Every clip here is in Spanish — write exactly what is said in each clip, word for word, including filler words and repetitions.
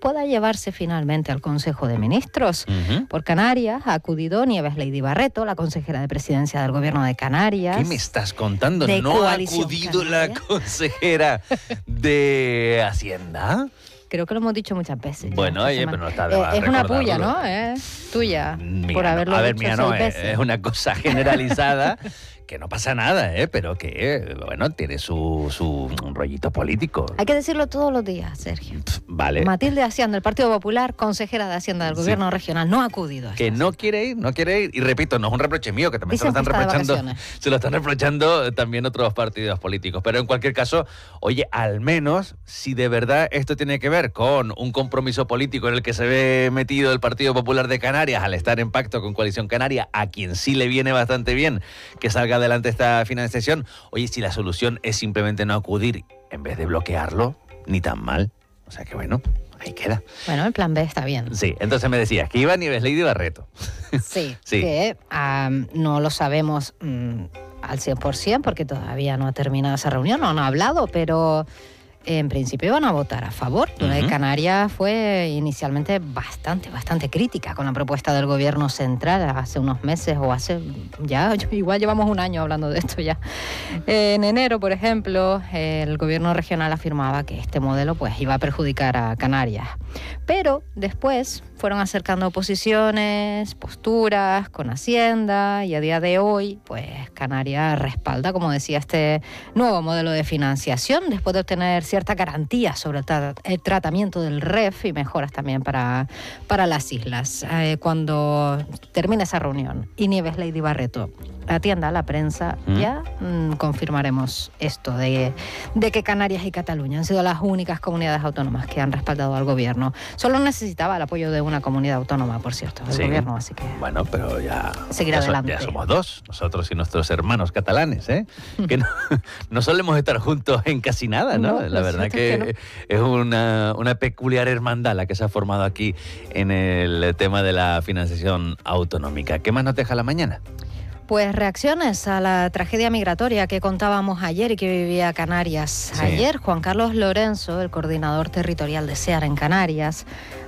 pueda llevarse finalmente al Consejo de Ministros. Uh-huh. Por Canarias ha acudido Nieves Lady Barreto, la consejera de Presidencia del Gobierno de Canarias. ¿Qué me estás contando? De ¿No ha Coalición acudido Canaria? la consejera de Hacienda? Creo que lo hemos dicho muchas veces. Bueno, oye, pero no está de más eh, Es una recordarlo. puya, ¿no? Es tuya, Mía por no. haberlo A ver, dicho mía seis no, es, veces. es una cosa generalizada que no pasa nada, ¿eh? Pero que, bueno, tiene su, su rollito político. Hay que decirlo todos los días, Sergio. Pff, vale. Matilde Hacienda, del Partido Popular, consejera de Hacienda del Sí. Gobierno regional, no ha acudido a Que esta no cita. quiere ir, no quiere ir. Y repito, no es un reproche mío, que también se lo Dicen están que está de reprochando. vacaciones. Se lo están reprochando también otros partidos políticos. Pero en cualquier caso, oye, al menos, si de verdad esto tiene que ver con un compromiso político en el que se ve metido el Partido Popular de Canarias al estar en pacto con Coalición Canaria, a quien sí le viene bastante bien que salga adelante esta financiación, oye, si la solución es simplemente no acudir en vez de bloquearlo, ni tan mal. O sea que bueno, ahí queda. Bueno, el plan B está bien. Sí, entonces me decías que iba Nieves Lady Barreto. Sí, Sí. que um, no lo sabemos um, al cien por ciento porque todavía no ha terminado esa reunión, no han hablado, pero en principio iban a votar a favor. Uh-huh. Canarias fue inicialmente bastante, bastante crítica con la propuesta del gobierno central hace unos meses o hace ya, igual llevamos un año hablando de esto ya. En enero, por ejemplo, el gobierno regional afirmaba que este modelo pues iba a perjudicar a Canarias. Pero después fueron acercando posiciones, posturas con Hacienda y a día de hoy, pues Canarias respalda, como decía, este nuevo modelo de financiación después de obtener cierta garantía sobre el, tra- el tratamiento del R E F y mejoras también para, para las islas. Eh, cuando termine esa reunión y Nieves Lady Barreto atienda a la prensa, ¿Mm? ya mmm, confirmaremos esto de, de que Canarias y Cataluña han sido las únicas comunidades autónomas que han respaldado al gobierno. Solo necesitaba el apoyo de una comunidad autónoma, por cierto, del sí. gobierno, así que bueno, pero ya, seguir ya, adelante. So, ya somos dos, nosotros y nuestros hermanos catalanes, ¿eh? que no, no solemos estar juntos en casi nada, ¿no? no la verdad que, que no. es una, una peculiar hermandad la que se ha formado aquí en el tema de la financiación autonómica. ¿Qué más nos deja la mañana? Pues reacciones a la tragedia migratoria que contábamos ayer y que vivía Canarias. Sí. Ayer Juan Carlos Lorenzo, el coordinador territorial de SEAR en Canarias,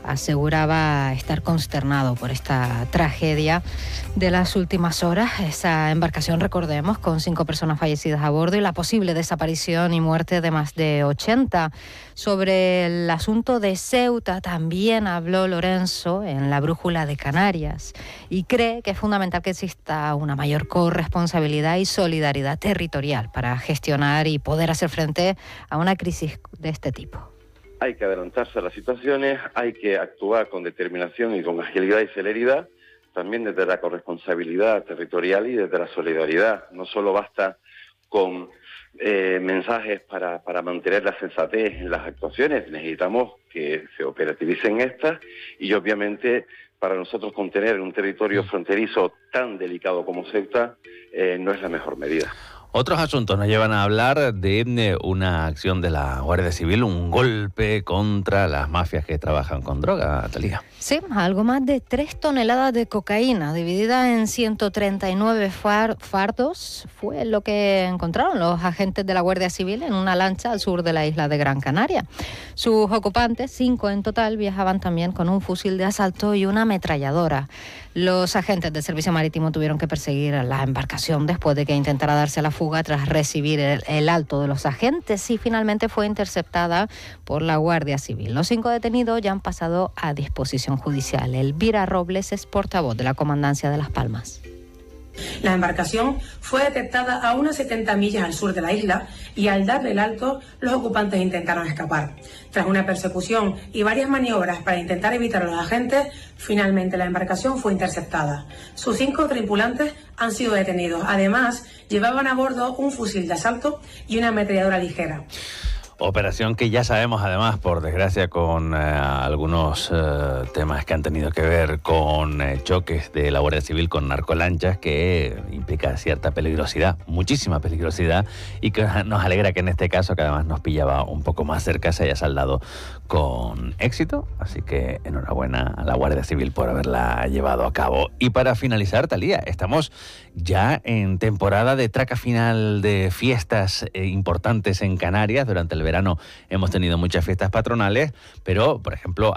aseguraba estar consternado por esta tragedia de las últimas horas. Esa embarcación, recordemos, con cinco personas fallecidas a bordo y la posible desaparición y muerte de más de ochenta. Sobre el asunto de Ceuta también habló Lorenzo en la Brújula de Canarias y cree que es fundamental que exista una mayor corresponsabilidad y solidaridad territorial para gestionar y poder hacer frente a una crisis de este tipo. Hay que adelantarse a las situaciones, hay que actuar con determinación y con agilidad y celeridad, también desde la corresponsabilidad territorial y desde la solidaridad. No solo basta con eh, mensajes para, para mantener la sensatez en las actuaciones, necesitamos que se operativicen estas y obviamente para nosotros contener un territorio fronterizo tan delicado como Ceuta eh, no es la mejor medida. Otros asuntos nos llevan a hablar de una acción de la Guardia Civil, un golpe contra las mafias que trabajan con droga, Talía. Sí, algo más de tres toneladas de cocaína, dividida en ciento treinta y nueve far- fardos, fue lo que encontraron los agentes de la Guardia Civil en una lancha al sur de la isla de Gran Canaria. Sus ocupantes, cinco en total, viajaban también con un fusil de asalto y una ametralladora. Los agentes del Servicio Marítimo tuvieron que perseguir a la embarcación después de que intentara darse a la fuga tras recibir el, el alto de los agentes y finalmente fue interceptada por la Guardia Civil. Los cinco detenidos ya han pasado a disposición judicial. Elvira Robles es portavoz de la Comandancia de Las Palmas. La embarcación fue detectada a unas setenta millas al sur de la isla y al darle el alto, los ocupantes intentaron escapar. Tras una persecución y varias maniobras para intentar evitar a los agentes, finalmente la embarcación fue interceptada. Sus cinco tripulantes han sido detenidos. Además, llevaban a bordo un fusil de asalto y una ametralladora ligera. Operación que ya sabemos, además, por desgracia, con eh, algunos eh, temas que han tenido que ver con eh, choques de la Guardia Civil con narcolanchas, que implica cierta peligrosidad, muchísima peligrosidad, y que nos alegra que en este caso, que además nos pillaba un poco más cerca, se haya saldado con éxito. Así que enhorabuena a la Guardia Civil por haberla llevado a cabo. Y para finalizar, Talía, estamos ya en temporada de traca final de fiestas eh, importantes en Canarias. Durante el verano hemos tenido muchas fiestas patronales, pero, por ejemplo,